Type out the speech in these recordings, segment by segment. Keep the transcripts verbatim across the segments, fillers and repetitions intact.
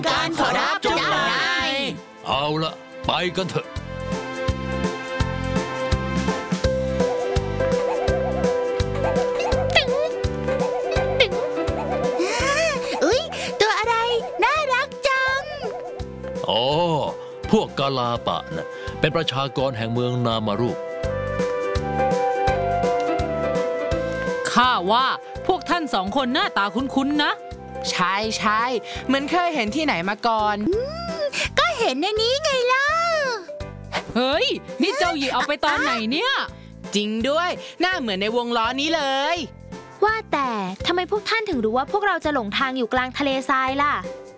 การขอรับเจ้านายเอาละไปกันเถอะอุ๊ยตัวอะไรน่ารักจังอ๋อพวกกาลาปะน่ะเป็นประชากรแห่งเมืองนามารุข้าว่าพวกท่านสองคนหน้าตาคุ้นๆนะใช่ใช่เหมือนเคยเห็นที่ไหนมาก่อนก็เห็นในนี้ไงล่ะเฮ้ยนี่เจ้าหญิงเอาไปตอนไหนเนี่ยจริงด้วยหน้าเหมือนในวงล้อนี้เลยว่าแต่ทำไมพวกท่านถึงรู้ว่าพวกเราจะหลงทางอยู่กลางทะเลทรายล่ะ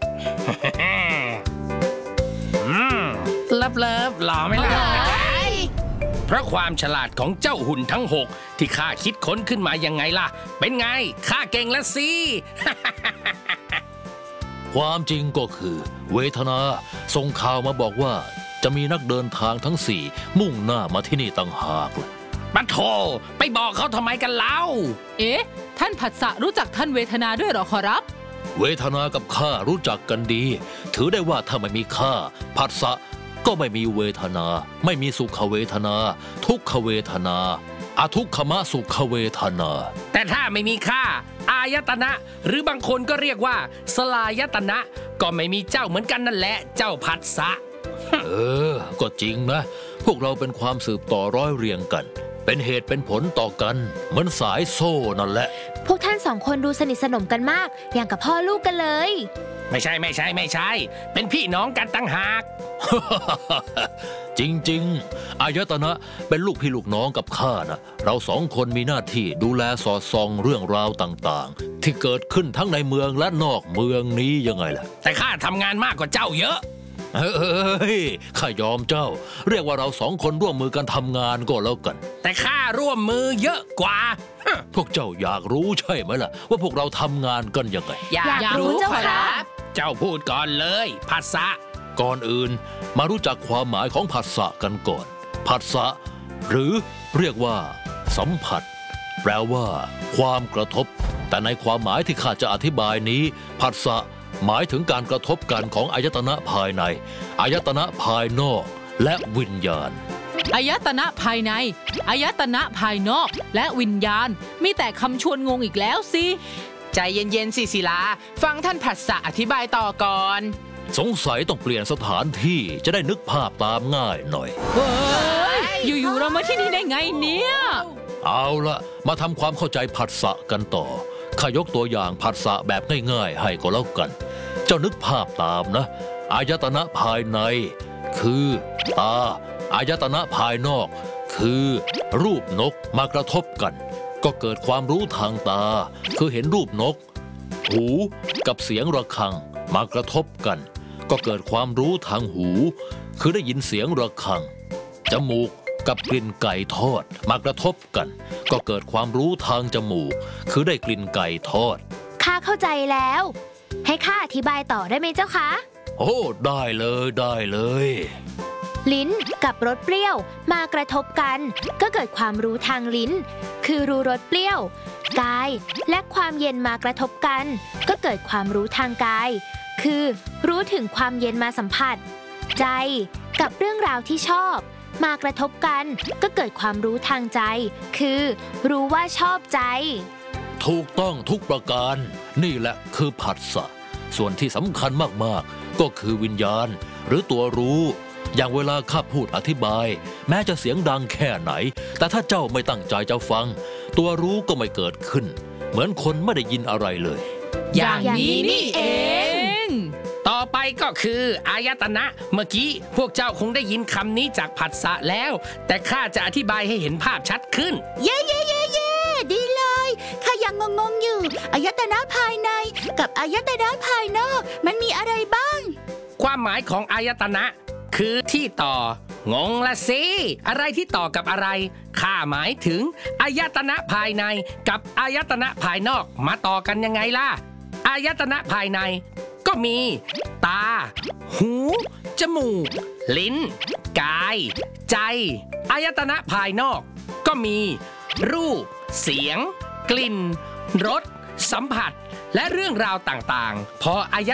เลิฟเลิฟหล่อไหมล่ะเพราะความฉลาดของเจ้าหุ่นทั้งหกที่ข้าคิดค้นขึ้นมายังไงล่ะเป็นไงข้าเก่งแล้วสิความจริงก็คือเวทนาส่งข่าวมาบอกว่าจะมีนักเดินทางทั้งสี่มุ่งหน้ามาที่นี่ต่างหากเลยบัดโธไปบอกเขาทำไมกันเล่าเอ๊ะท่านผัสสะรู้จักท่านเวทนาด้วยหรอขอรับเวทนากับข้ารู้จักกันดีถือได้ว่าถ้าไม่มีข้าผัสสะก็ไม่มีเวทนาไม่มีสุขเวทนาทุกขเวทนาอทุกขมสุขเวทนาแต่ถ้าไม่มีข้าอายตนะหรือบางคนก็เรียกว่าสลายตนะก็ไม่มีเจ้าเหมือนกันนั่นแหละเจ้าผัสสะเออก็จริงนะพวกเราเป็นความสืบต่อร้อยเรียงกันเป็นเหตุเป็นผลต่อกันเหมือนสายโซ่นั่นแหละพวกท่านสองคนดูสนิทสนมกันมากอย่างกับพ่อลูกกันเลยไม่ใช่ไม่ใช่ไม่ใช่เป็นพี่น้องกันตั้งหากจริงๆอายตนะเป็นลูกพี่ลูกน้องกับข้านะเราสองคนมีหน้าที่ดูแลสอดส่องเรื่องราวต่างๆที่เกิดขึ้นทั้งในเมืองและนอกเมืองนี้ยังไงล่ะแต่ข้าทำงานมากกว่าเจ้าเยอะเฮ้ยข้ายอมเจ้าเรียกว่าเราสองคนร่วมมือกันทำงานก็แล้วกันแต่ข้าร่วมมือเยอะกว่าพวกเจ้าอยากรู้ใช่ไหมล่ะว่าพวกเราทำงานกันยังไงอยากรู้เจ้าครับเจ้าพูดก่อนเลยผัสสะก่อนอื่นมารู้จักความหมายของผัสสะกันก่อนผัสสะหรือเรียกว่าสัมผัสแปลว่าความกระทบแต่ในความหมายที่ข้าจะอธิบายนี้ผัสสะหมายถึงการกระทบกันของอายตนะภายในอายตนะภายนอกและวิญญาณอายตนะภายในอายตนะภายนอกและวิญญาณมีแต่คำชวนงงอีกแล้วสิใจเย็นๆสิศิลาฟังท่านผัสสะอธิบายต่อก่อนสงสัยต้องเปลี่ยนสถานที่จะได้นึกภาพตามง่ายหน่อยเฮ้ยอยู่ๆเรามาที่นี่ได้ไงเนี่ยเอาละมาทำความเข้าใจผัสสะกันต่อข้ายกตัวอย่างผัสสะแบบง่ายๆให้ก็แล้วกันเจ้านึกภาพตามนะอายตนะภายในคือตาอายตนะภายนอกคือรูปนกมากระทบกันก็เกิดความรู้ทางตาคือเห็นรูปนกหูกับเสียงระฆังมากระทบกันก็เกิดความรู้ทางหูคือได้ยินเสียงระฆังจมูกกับกลิ่นไก่ทอดมากระทบกันก็เกิดความรู้ทางจมูกคือได้กลิ่นไก่ทอดข้าเข้าใจแล้วให้ข้าอธิบายต่อได้ไหมเจ้าคะโอ้ได้เลยได้เลยลิ้นกับรสเปรี้ยวมากระทบกันก็เกิดความรู้ทางลิ้นคือรู้รสเปรี้ยวกายและความเย็นมากระทบกันก็เกิดความรู้ทางกายคือรู้ถึงความเย็นมาสัมผัสใจกับเรื่องราวที่ชอบมากระทบกันก็เกิดความรู้ทางใจคือรู้ว่าชอบใจถูกต้องทุกประการนี่แหละคือผัสสะส่วนที่สำคัญมากๆก็คือวิญญาณหรือตัวรู้อย่างเวลาข้าพูดอธิบายแม้จะเสียงดังแค่ไหนแต่ถ้าเจ้าไม่ตั้งใจจะฟังตัวรู้ก็ไม่เกิดขึ้นเหมือนคนไม่ได้ยินอะไรเลยอย่างนี้นี่เองต่อไปก็คืออายตนะเมื่อกี้พวกเจ้าคงได้ยินคำนี้จากผัสสะแล้วแต่ข้าจะอธิบายให้เห็นภาพชัดขึ้นเย่เย่เย่เย่ดีเลยข้ายังงงๆอยู่อายตนะภายในกับอายตนะภายนอกมันมีอะไรบ้างความหมายของอายตนะคือที่ต่องงละสิอะไรที่ต่อกับอะไรข้าหมายถึงอายตนะภายในกับอายตนะภายนอกมาต่อกันยังไงล่ะอายตนะภายในก็มีตาหูจมูกลิ้นกายใจอายตนะภายนอกก็มีรูปเสียงกลิ่นรสสัมผัสและเรื่องราวต่างๆพออาย